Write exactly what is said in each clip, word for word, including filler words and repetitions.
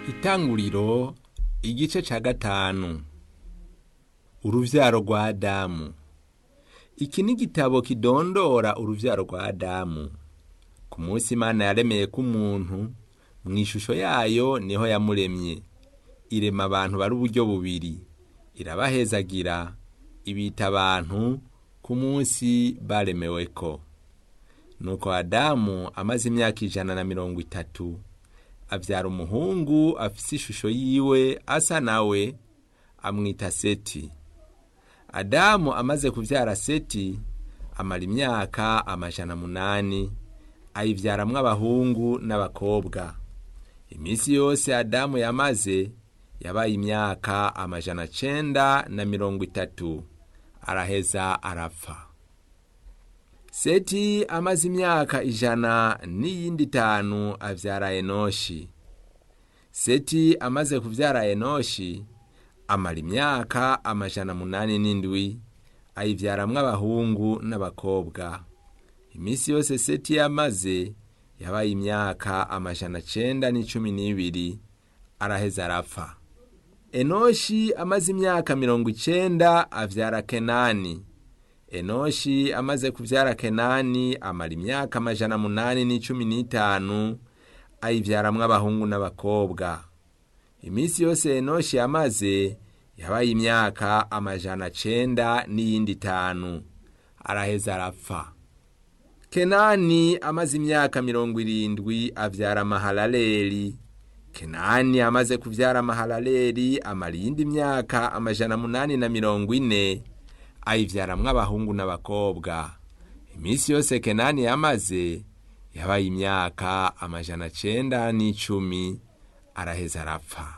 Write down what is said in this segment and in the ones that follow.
Itanguriro igice ca gatanu. Uruvyaro rwa Adamu. Iki ni igitabo kidondora uruvyaro rwa Adamu. Ku munsi Imana yaremeye ko umuntu mw'ishusho yayo niho yamuremye. Irema abantu bari uburyo bubiri. Irabahezagira ibita abantu ku munsi baremeweko. Nuko Adamu amaze imyaka ijana na mirongo itatu avyara umuhungu afise ishusho yiwe asa nawe, amwita Seti. Adamu amaze kuvyara Seti amara imyaka amajana munani, ayivyaramwo abahungu n'abakobwa. Imisi yose Adamu yamaze yabaye imyaka amajana cenda na mirongo itatu, araheza arapfa. Seti amaze imyaka ijana n'iyindi itanu avyara Enoshi. Seti amaze kuvyara Enoshi amara imyaka amajana munani n'indwi, ayivyaramwo abahungu n'abakobwa. Imisi yose Seti yamaze yabaye imyaka amajana cenda n'icumi n'ibiri, araheza arapfa. Enoshi amaze imyaka mirongo icenda avyara Kenani. Enoshi amaze kuvyara Kenani amara imyaka amajana munani n'icumi n'itanu, ayivyaramwo abahungu n'abakobwa. Imisi yose Enoshi yamaze yabaye imyaka amajana cenda n'iyindi itanu, araheza arapfa. Kenani amaze imyaka mirongo irindwi avyara Mahalaleli. Kenani amaze kuvyara Mahalaleli amara iyindi myaka amajana munani na mirongo ine, ayivyaramwo abahungu n'abakobwa. Imisi yose Kenani yamaze yabaye imyaka amajana cenda n'icumi, araheza arapfa.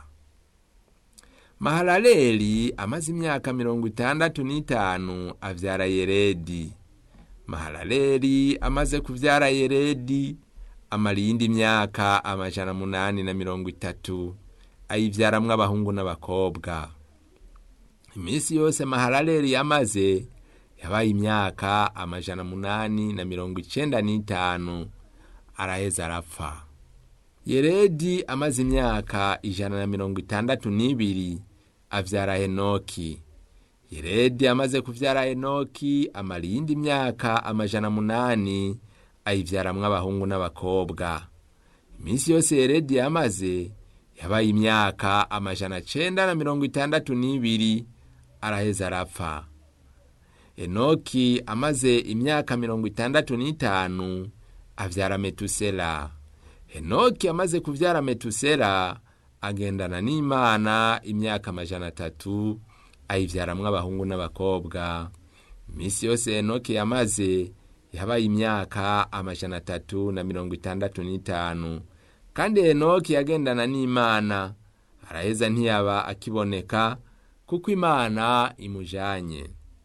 Mahalaleli amaze imyaka mirongo itandatu n'itanu avyara Yeredi. Mahalaleli amaze kuvyara Yeredi amara iyindi myaka amajana munani na mirongo itatu, ayivyaramwo abahungu n'abakobwa. Imisi yose Mahalaleli yamaze yabaye imyaka amajana munani na mirongo icenda n'itanu, araheza arapfa. Yeredi amaze imyaka ijana na mirongo itandatu n'ibiri avyara Henoki. Yeredi amaze kuvyara Henoki amara iyindi myaka amajana munani, ayivyaramwo abahungu n'abakobwa. Imisi yose Yeredi yamaze yabaye imyaka amajana cenda na mirongo itandatu n'ibiri, araheza arapfa. Enoki amaze imyaka mirongo itandatu n'itanu avyara Metusela. Enoki amaze kuvyara Metusela agendana n'Imana imyaka amajana atatu, ayivyaramwo abahungu n'abakobwa. Imisi yose Enoki yamaze yabaye imyaka amajana atatu na mirongo itandatu n'itanu, kandi Enoki yagendana n'Imana araheza ntiyaba akiboneka kuko Imana imujanye.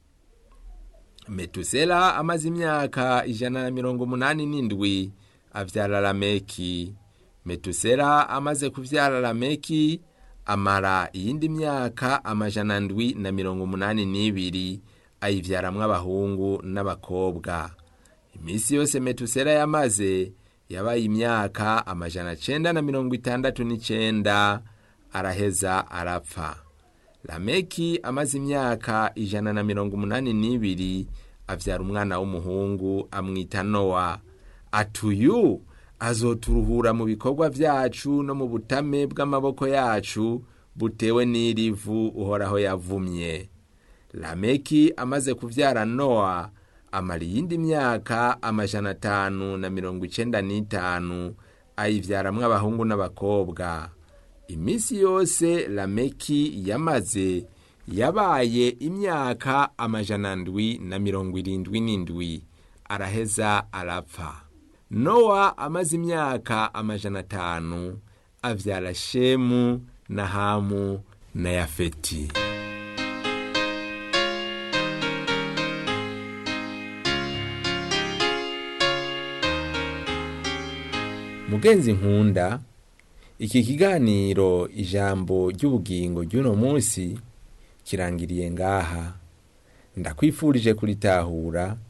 Metusela amaze imyaka ijana na mirongo munani n'indwi avyara Lameki. Metusela amaze kuvyara Lameki amara iyindi myaka amajana ndwi na mirongo munani n'ibiri, ayivyaramwo abahungu n'abakobwa. Imisi yose Metusela yamaze yabaye imyaka amajana cenda na mirongo itandatu n'icenda, araheza arapfa. Lameki amaze imyaka ijana na mirongo munani n'ibiri avyara umwana w'umuhungu amwita Nowa. Atuyu azoturuhura mu bikorwa vyacu no mu butame bw'amaboko yacu butewe n'irivu Uhoraho yavumye. Lameki amaze kuvyara Nowa amara iyindi myaka amajana atanu na mirongo icenda n'itanu, ayivyaramwo abahungu n'abakobwa. Imisi yose Lameki yamaze yabaye imyaka amajana ndwi na mirongo irindwi n'indwi, araheza arapfa. Nowa amaze imyaka amajana atanu avyara Shemu na Hamu na Yafeti. Mugenzi nkunda, iki kiganiro ijambo ry'ubugingo ry'uno munsi kirangiriye ngaha. Ndakwifurije kuritahura